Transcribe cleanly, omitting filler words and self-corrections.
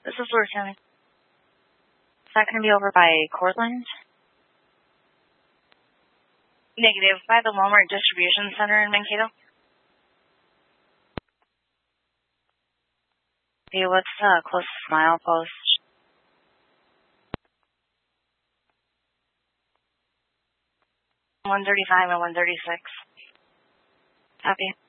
This is Lewis County. Is that going to be over by Cortland? Negative, by the Walmart Distribution Center in Mankato. Okay, what's the closest milepost? 135 and 136. Copy.